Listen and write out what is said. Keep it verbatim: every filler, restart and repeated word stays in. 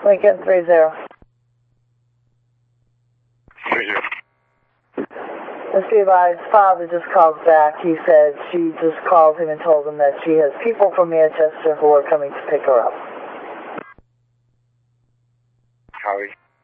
Lincoln three zero. Three zero. Mister Levi's father just called back. He said she just called him and told him that she has people from Manchester who are coming to pick her up. Howie.